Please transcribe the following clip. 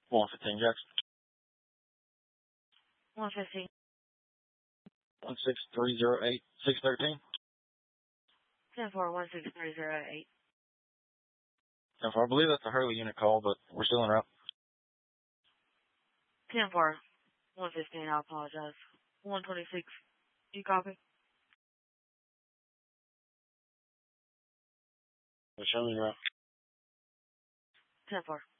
115 Jackson. 115. 16308 613. 10-4 16308. 10-4. I believe that's a Hurley unit call, but we're still en route. 10-4 115. I apologize. 126. Do you copy? Show me en route. 10-4.